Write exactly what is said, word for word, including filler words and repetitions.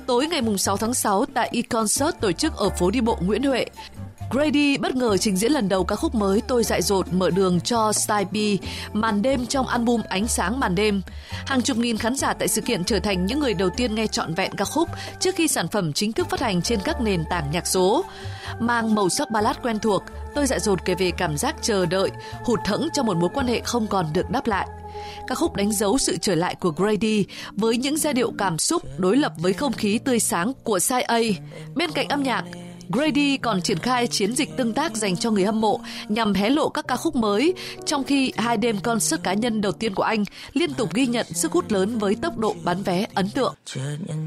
Tối ngày sáu tháng sáu tại E-Concert tổ chức ở phố đi bộ Nguyễn Huệ, Grady bất ngờ trình diễn lần đầu ca khúc mới Tôi Dại Dột mở đường cho Style P, màn đêm trong album Ánh Sáng Màn Đêm. Hàng chục nghìn khán giả tại sự kiện trở thành những người đầu tiên nghe trọn vẹn ca khúc trước khi sản phẩm chính thức phát hành trên các nền tảng nhạc số. Mang màu sắc ballad quen thuộc, Tôi Dại Dột kể về cảm giác chờ đợi, hụt hẫng trong một mối quan hệ không còn được đáp lại. Ca khúc đánh dấu sự trở lại của Grady với những giai điệu cảm xúc đối lập với không khí tươi sáng của Side A. Bên cạnh âm nhạc, Grady còn triển khai chiến dịch tương tác dành cho người hâm mộ nhằm hé lộ các ca khúc mới, trong khi hai đêm concert cá nhân đầu tiên của anh liên tục ghi nhận sức hút lớn với tốc độ bán vé ấn tượng.